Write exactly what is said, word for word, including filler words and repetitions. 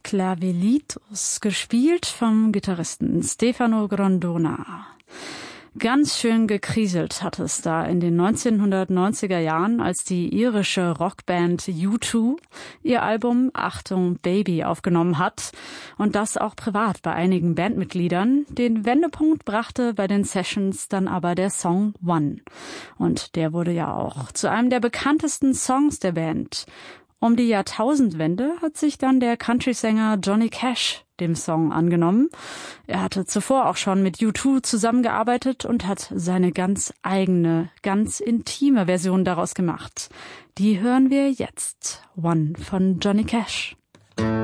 Clavelitos, gespielt vom Gitarristen Stefano Grondona. Ganz schön gekriselt hat es da in den neunzehnhundertneunziger Jahren, als die irische Rockband U zwei ihr Album Achtung Baby aufgenommen hat und das auch privat bei einigen Bandmitgliedern. Den Wendepunkt brachte bei den Sessions dann aber der Song One. Und der wurde ja auch zu einem der bekanntesten Songs der Band. Um die Jahrtausendwende hat sich dann der Country-Sänger Johnny Cash dem Song angenommen. Er hatte zuvor auch schon mit U zwei zusammengearbeitet und hat seine ganz eigene, ganz intime Version daraus gemacht. Die hören wir jetzt. One von Johnny Cash.